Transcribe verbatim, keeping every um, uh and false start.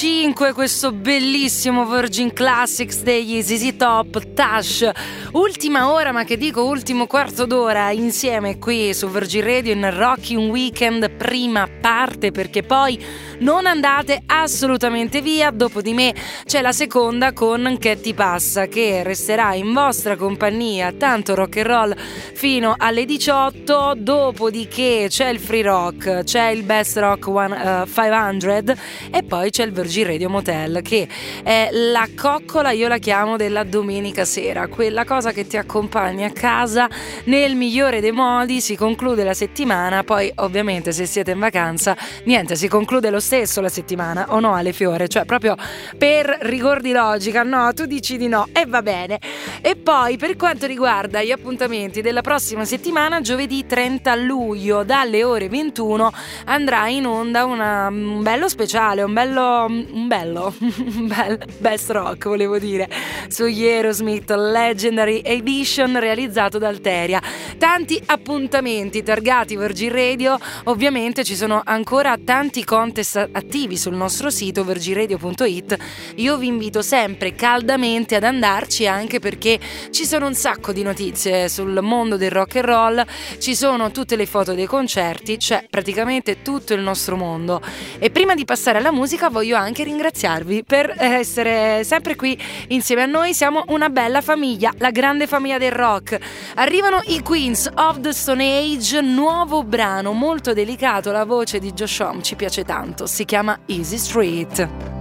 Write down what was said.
cinque, questo bellissimo Virgin Classics degli Z Z Top, Tash. Ultima ora, ma che dico ultimo quarto d'ora insieme qui su Virgin Radio in Rocking Weekend prima parte, perché poi non andate assolutamente via. Dopo di me c'è la seconda con Che ti passa, che resterà in vostra compagnia, tanto rock and roll fino alle diciotto. Dopodiché c'è il free rock, c'è il best rock one, uh, cinquecento e poi c'è il Virgin Radio Motel, che è la coccola, io la chiamo, della domenica sera, quella cosa che ti accompagna a casa nel migliore dei modi. Si conclude la settimana, poi ovviamente se siete in vacanza niente, si conclude lo stesso la settimana, o no Ale Fiore? Cioè proprio per rigor di logica, no, tu dici di no e va bene. E poi per quanto riguarda gli appuntamenti della prossima settimana, giovedì trenta luglio dalle ore ventuno andrà in onda una, un bello speciale, un bello un bello un bel best rock, volevo dire, sugli Aerosmith Legendary Edition, realizzato da Alteria. Tanti appuntamenti targati Virgin Radio. Ovviamente ci sono ancora tanti contest attivi sul nostro sito virgin radio punto it. Io vi invito sempre caldamente ad andarci, anche perché ci sono un sacco di notizie sul mondo del rock and roll, ci sono tutte le foto dei concerti, c'è praticamente tutto il nostro mondo. E prima di passare alla musica voglio anche ringraziarvi per essere sempre qui insieme a noi. Siamo una bella famiglia, la grande famiglia del rock. Arrivano i Queens of the Stone Age, nuovo brano molto delicato, la voce di Josh Homme ci piace tanto, si chiama Easy Street.